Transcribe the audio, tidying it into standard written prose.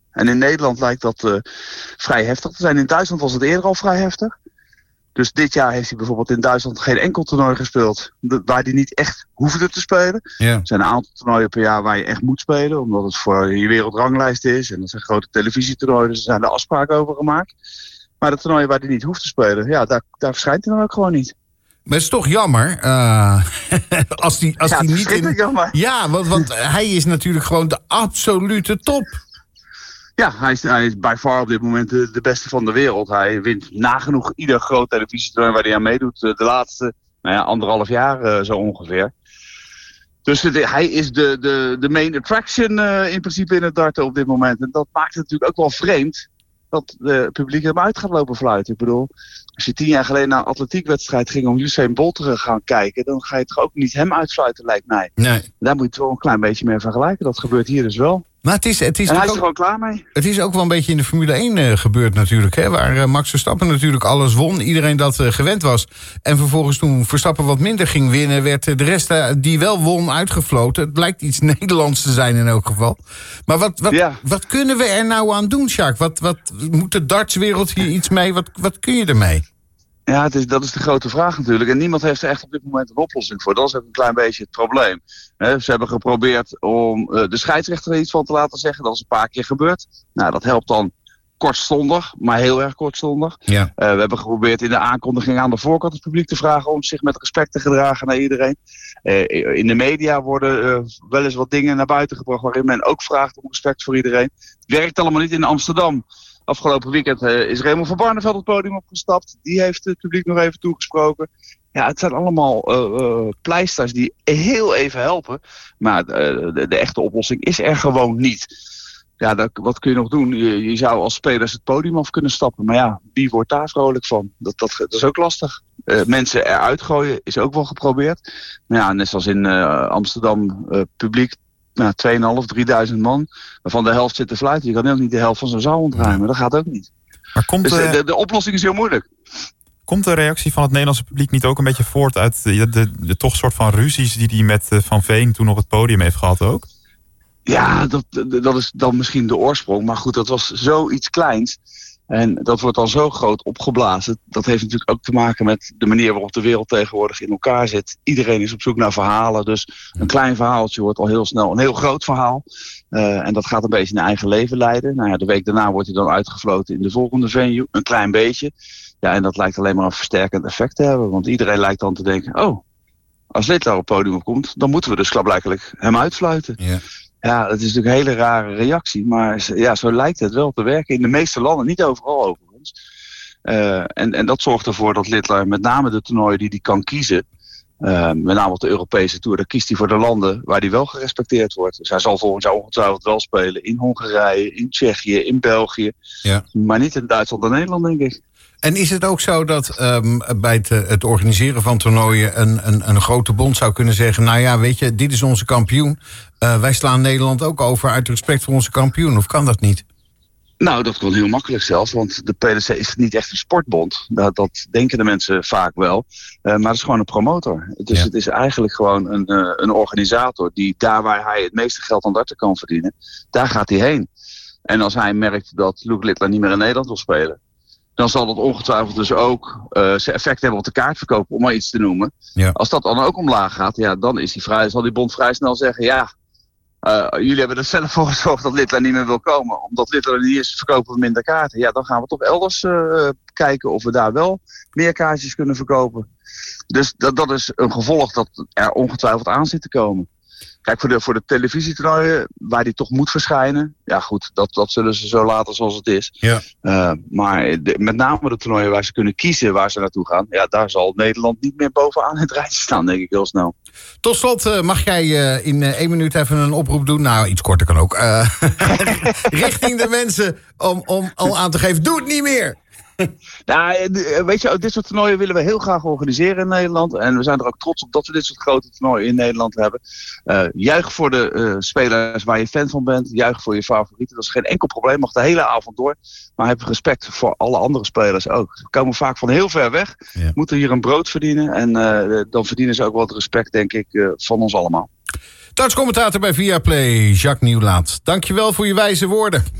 En in Nederland lijkt dat vrij heftig te zijn. In Duitsland was het eerder al vrij heftig. Dus dit jaar heeft hij bijvoorbeeld in Duitsland geen enkel toernooi gespeeld waar hij niet echt hoefde te spelen. Ja. Er zijn een aantal toernooien per jaar waar je echt moet spelen, omdat het voor je wereldranglijst is. En dat zijn grote televisietoernooien, dus er zijn er afspraken over gemaakt. Maar de toernooien waar hij niet hoeft te spelen, ja, daar verschijnt hij dan ook gewoon niet. Maar het is toch jammer als die niet in... Jammer. Ja, want hij is natuurlijk gewoon de absolute top. Ja, hij is by far op dit moment de beste van de wereld. Hij wint nagenoeg ieder groot televisietoernooi waar hij aan meedoet. De laatste 1,5 jaar zo ongeveer. Dus hij is de main attraction in principe in het darten op dit moment. En dat maakt het natuurlijk ook wel vreemd dat het publiek hem uit gaat lopen fluiten. Ik bedoel, als je 10 jaar geleden naar een atletiekwedstrijd ging om Usain Bolt te gaan kijken, dan ga je toch ook niet hem uitfluiten, lijkt mij. Nee. Daar moet je het wel een klein beetje mee vergelijken. Dat gebeurt hier dus wel. Maar het is en hij is er ook, gewoon klaar mee. Het is ook wel een beetje in de Formule 1 gebeurd natuurlijk. Hè, waar Max Verstappen natuurlijk alles won. Iedereen dat gewend was. En vervolgens toen Verstappen wat minder ging winnen, werd de rest die wel won uitgefloten. Het blijkt iets Nederlands te zijn in elk geval. Maar wat kunnen we er nou aan doen, Jacques? Wat moet de dartswereld hier iets mee? Wat kun je ermee? Ja, dat is de grote vraag natuurlijk. En niemand heeft er echt op dit moment een oplossing voor. Dat is ook een klein beetje het probleem. Ze hebben geprobeerd om de scheidsrechter er iets van te laten zeggen. Dat is een paar keer gebeurd. Nou, dat helpt dan kortstondig, maar heel erg kortstondig. Ja. We hebben geprobeerd in de aankondiging aan de voorkant het publiek te vragen om zich met respect te gedragen naar iedereen. In de media worden wel eens wat dingen naar buiten gebracht waarin men ook vraagt om respect voor iedereen. Het werkt allemaal niet in Amsterdam. Afgelopen weekend is Raymond van Barneveld het podium opgestapt. Die heeft het publiek nog even toegesproken. Ja, het zijn allemaal pleisters die heel even helpen. Maar de echte oplossing is er gewoon niet. Ja, wat kun je nog doen? Je zou als spelers het podium af kunnen stappen. Maar ja, wie wordt daar vrolijk van? Dat is ook lastig. Mensen eruit gooien is ook wel geprobeerd. Maar ja, net zoals in Amsterdam publiek. 2.500, 3.000 man, waarvan de helft zit te fluiten. Je kan ook niet de helft van zo'n zaal ontruimen. Dat gaat ook niet. Maar dus de oplossing is heel moeilijk. Komt de reactie van het Nederlandse publiek niet ook een beetje voort uit de toch soort van ruzies die hij met Van Veen toen op het podium heeft gehad ook? Ja, dat is dan misschien de oorsprong. Maar goed, dat was zoiets kleins. En dat wordt dan zo groot opgeblazen. Dat heeft natuurlijk ook te maken met de manier waarop de wereld tegenwoordig in elkaar zit. Iedereen is op zoek naar verhalen. Dus een klein verhaaltje wordt al heel snel een heel groot verhaal. En dat gaat een beetje een eigen leven leiden. Nou ja, de week daarna wordt hij dan uitgefloten in de volgende venue. Een klein beetje. Ja, en dat lijkt alleen maar een versterkend effect te hebben. Want iedereen lijkt dan te denken, oh, als Littler op het podium opkomt, dan moeten we dus klaarblijkelijk hem uitfluiten. Ja. Ja, dat is natuurlijk een hele rare reactie. Maar ja, zo lijkt het wel te werken. In de meeste landen, niet overal overigens. En dat zorgt ervoor dat Littler met name de toernooien die hij kan kiezen, met name op de Europese Tour, daar kiest hij voor de landen waar hij wel gerespecteerd wordt. Dus hij zal volgend jaar ongetwijfeld wel spelen in Hongarije, in Tsjechië, in België. Ja. Maar niet in Duitsland en Nederland, denk ik. En is het ook zo dat bij het organiseren van toernooien een grote bond zou kunnen zeggen, nou ja, weet je, dit is onze kampioen. Wij slaan Nederland ook over uit respect voor onze kampioen. Of kan dat niet? Nou, dat kan heel makkelijk zelfs, want de PDC is niet echt een sportbond. Dat denken de mensen vaak wel. Maar het is gewoon een promotor. Dus het is eigenlijk gewoon een organisator die daar waar hij het meeste geld aan darten kan verdienen, daar gaat hij heen. En als hij merkt dat Luke Littler niet meer in Nederland wil spelen, dan zal dat ongetwijfeld dus ook zijn effect hebben op de kaartverkoop, om maar iets te noemen. Ja. Als dat dan ook omlaag gaat, ja, dan is zal die bond vrij snel zeggen, ja, jullie hebben er zelf voor gezorgd dat Littler niet meer wil komen. Omdat Littler er niet is, verkopen we minder kaarten. Ja, dan gaan we toch elders kijken of we daar wel meer kaartjes kunnen verkopen. Dus dat is een gevolg dat er ongetwijfeld aan zit te komen. Kijk, voor de televisietoernooien waar die toch moet verschijnen, ja goed, dat zullen ze zo laten zoals het is. Ja. Maar met name de toernooien waar ze kunnen kiezen waar ze naartoe gaan, ja, daar zal Nederland niet meer bovenaan het rijtje staan, denk ik heel snel. Tot slot mag jij in 1 minuut even een oproep doen, nou iets korter kan ook, richting de mensen om aan te geven, doe het niet meer! Nou, weet je, dit soort toernooien willen we heel graag organiseren in Nederland. En we zijn er ook trots op dat we dit soort grote toernooien in Nederland hebben. Juich voor de spelers waar je fan van bent. Juich voor je favorieten. Dat is geen enkel probleem. Mag de hele avond door. Maar heb respect voor alle andere spelers ook. Ze komen vaak van heel ver weg. Ja. Moeten hier een brood verdienen. En dan verdienen ze ook wel het respect, denk ik, van ons allemaal. Dartscommentator bij Viaplay, Jacques Nieuwlaat. Dankjewel voor je wijze woorden.